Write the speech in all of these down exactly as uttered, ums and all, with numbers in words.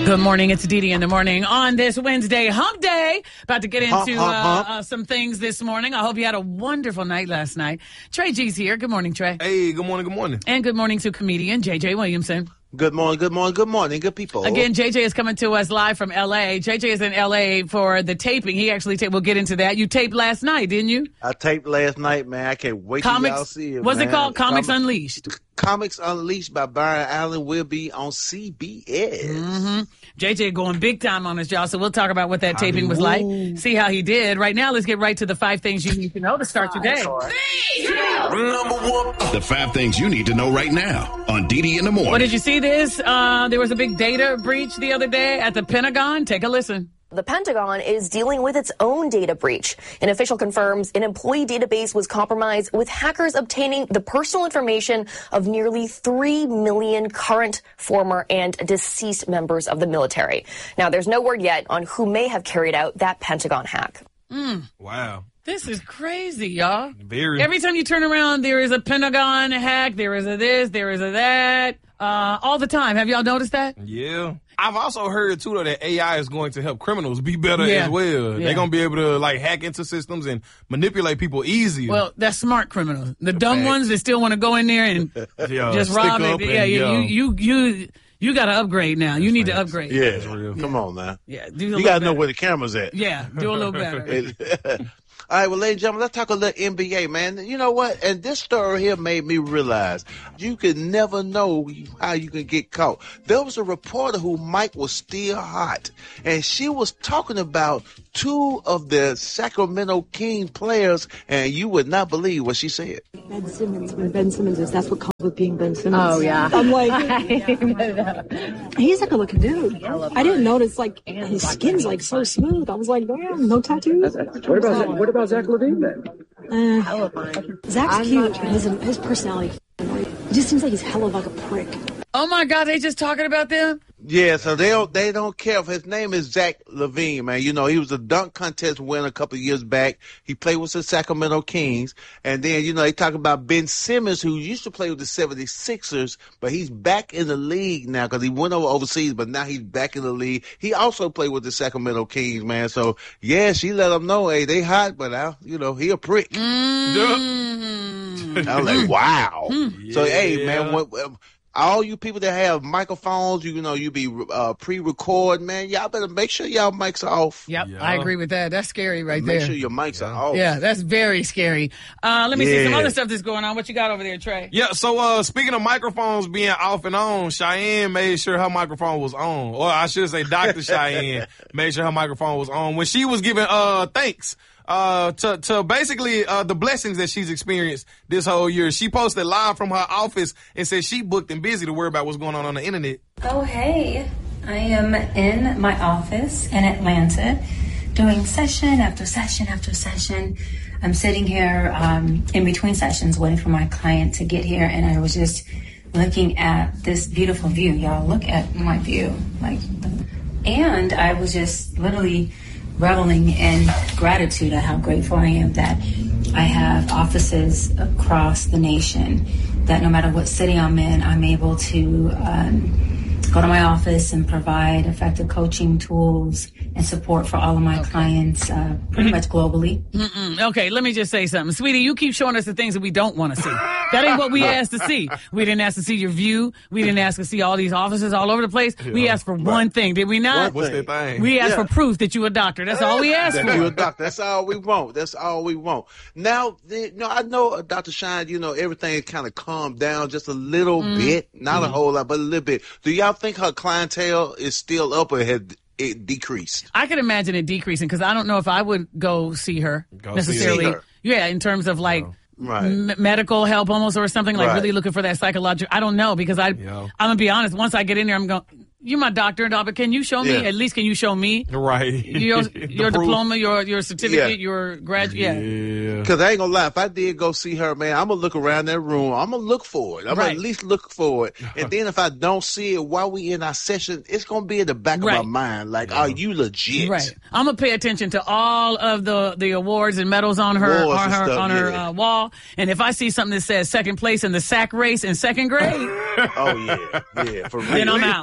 Good morning. It's Dee Dee in the morning on this Wednesday hump day. About to get into Hump, hump, uh, hump. uh, some things this morning. I hope you had a wonderful night last night. Trey G's here. Good morning, Trey. Hey, good morning, good morning. And good morning to comedian J J Williamson. Good morning, good morning, good morning, good people. Again, J J is coming to us live from L A. J J is in L A for the taping. He actually taped. We'll get into that. You taped last night, didn't you? I taped last night, man. I can't wait till Comics. y'all see it, What's man. it called? Comics Comic- Unleashed. Comics Unleashed by Byron Allen will be on C B S. Mm-hmm. J J going big time on us, y'all. So we'll talk about what that taping was like. See how he did. Right now, let's get right to the five things you need to know to start your day. The five things you need to know right now on Dee Dee in the morning. Well, did you see this? Uh, there was a big data breach the other day at the Pentagon. Take a listen. The Pentagon is dealing with its own data breach. An official confirms an employee database was compromised with hackers obtaining the personal information of nearly three million current, former, and deceased members of the military. Now, there's no word yet on who may have carried out that Pentagon hack. Mm. Wow. This is crazy, y'all. Very. Every time you turn around, there is a Pentagon hack, there is a this, there is a that, uh, all the time. Have y'all noticed that? Yeah. I've also heard, too, though, that A I is going to help criminals be better Yeah. as well. Yeah. They're going to be able to, like, hack into systems and manipulate people easier. Well, that's smart criminals. The dumb Facts. ones that still want to go in there and Yeah, just stick rob up it. and, Yeah, you, yeah. you, you, you, you got to upgrade now. You need to facts. upgrade. Yeah, That's real. come on now. Yeah, do a You little got to know better. where the camera's at. Yeah, do a little better. All right, well, ladies and gentlemen, let's talk a little N B A, man. You know what? And this story here made me realize you can never know how you can get caught. There was a reporter who Mike was still hot, and she was talking about two of the Sacramento King players, and you would not believe what she said. Ben Simmons, when Ben Simmons is, that's what comes with being Ben Simmons. Oh, yeah. I'm like, he's like a looking dude. I didn't notice, like, his skin's, like, so smooth. I was like, damn, no tattoos. What about Zach, what about Zach LaVine then? Uh, Zach's cute. His, his personality, it just seems like he's hella like a prick. Oh, my God, they just talking about them? Yeah, so they don't they don't care if his name is Zach LaVine, man. You know, he was a dunk contest winner a couple of years back. He played with the Sacramento Kings. And then, you know, they talk about Ben Simmons, who used to play with the seventy-sixers, but he's back in the league now because he went over overseas, but now he's back in the league. He also played with the Sacramento Kings, man. So, yeah, she let him know, hey, they hot, but, I, you know, he a prick. Mm. I was like, wow. So, hey, Yeah. man, what, what all you people that have microphones, you know, you be uh, pre-record, man, y'all better make sure y'all mics are off. Yep, Yeah. I agree with that. That's scary right Make there. sure your mics are off. Yeah, that's very scary. Uh, let me see some Yeah. other stuff that's going on. What you got over there, Trey? Yeah, so uh, speaking of microphones being off and on, Cheyenne made sure her microphone was on. Or I should say Doctor Cheyenne made sure her microphone was on when she was giving uh thanks uh to to basically uh the blessings that she's experienced this whole year. She posted live from her office and said she booked and busy to worry about what's going on on the internet. Oh, hey. I am in my office in Atlanta doing session after session after session. I'm sitting here um, in between sessions waiting for my client to get here, and I was just looking at this beautiful view. Y'all, look at my view. Like, and I was just literally reveling in gratitude at how grateful I am that I have offices across the nation, that no matter what city I'm in, I'm able to um, go to my office and provide effective coaching tools and support for all of my okay. clients uh, pretty much globally. Mm-mm. Okay, let me just say something. Sweetie, you keep showing us the things that we don't want to see. That ain't what we asked to see. We didn't ask to see your view. We didn't ask to see all these offices all over the place. Yeah. We asked for right. one thing, did we not? What's that thing? We asked yeah. for proof that you a doctor. That's all we asked that for. you a doctor. That's all we want. That's all we want. Now, the, you know, I know uh, Doctor Shine, you know, everything kind of calmed down just a little mm. bit. Not mm. a whole lot, but a little bit. Do y'all think her clientele is still up or had it decreased? I can imagine it decreasing because I don't know if I would go see her go necessarily. See her. Yeah, in terms of like no. right. m- medical help almost or something, like right. really looking for that psychological. I don't know because I, Yo. I'm going to be honest. Once I get in there, I'm going, you're my doctor, but can you show me, yeah. at least can you show me Right. your, your diploma, your your certificate, yeah. your graduate? Yeah. Yeah. Because I ain't going to lie, if I did go see her, man, I'm going to look around that room. I'm going to look for it. I'm Right. going to at least look for it. And then if I don't see it while we in our session, it's going to be in the back Right. of my mind. Like, are you legit? Right. I'm going to pay attention to all of the, the awards and medals on her, Awards on and her, stuff, on her yeah. uh, wall. And if I see something that says second place in the sack race in second grade, Oh, yeah. Yeah, for real. then I'm leave, out. Leave her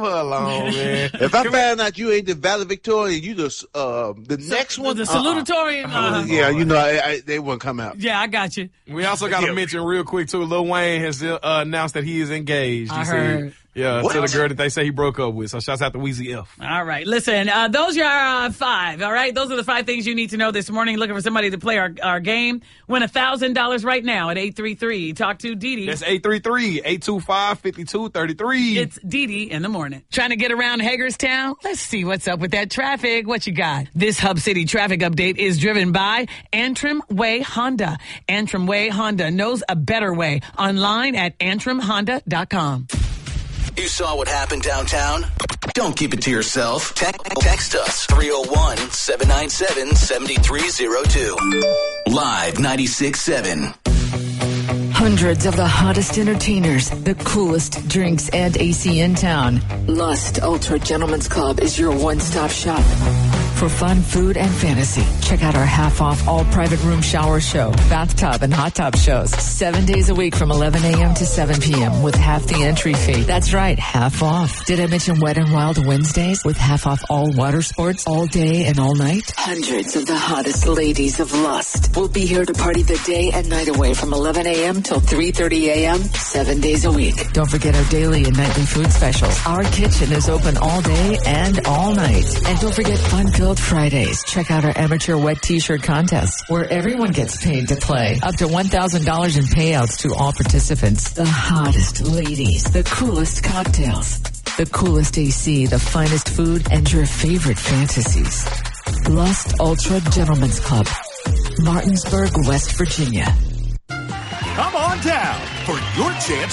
her alone, man. If I found out you ain't the valedictorian, you the uh, the So, next one, the uh-uh. salutatorian. Uh, Yeah, you know, I, I, they wouldn't come out. yeah, I got you. We also got to Yeah. mention real quick, too, Lil Wayne has uh, announced that he is engaged. I You see? heard. Yeah, What? to the girl that they say he broke up with. So shouts out to Weezy F. All right, listen, uh, those are our uh, five, all right? Those are the five things you need to know this morning. Looking for somebody to play our, our game. Win one thousand dollars right now at eight three three. Talk to Dee Dee. That's eight three three, eight two five, five two three three. It's Dee Dee in the morning. Trying to get around Hagerstown? Let's see what's up with that traffic. What you got? This Hub City traffic update is driven by Antrim Way Honda. Antrim Way Honda knows a better way. Online at antrim honda dot com. You saw what happened downtown? Don't keep it to yourself. Te- text us three oh one, seven nine seven, seven three oh two. Live ninety-six point seven. Hundreds of the hottest entertainers, the coolest drinks, and A C in town. Lust Ultra Gentlemen's Club is your one-stop shop. For fun, food, and fantasy, check out our half-off all-private room shower show, bathtub, and hot tub shows. Seven days a week from eleven a.m. to seven p.m. with half the entry fee. That's right, half off. Did I mention Wet and Wild Wednesdays with half off all water sports all day and all night? Hundreds of the hottest ladies of Lust will be here to party the day and night away from eleven a.m. till three thirty a.m. seven days a week. Don't forget our daily and nightly food specials. Our kitchen is open all day and all night. And don't forget fun-filled Fridays. Check out our amateur wet t-shirt contest where everyone gets paid to play. Up to one thousand dollars in payouts to all participants. The hottest ladies, the coolest cocktails, the coolest A C, the finest food, and your favorite fantasies. Lust Ultra Gentlemen's Club, Martinsburg, West Virginia. Come on down for your chance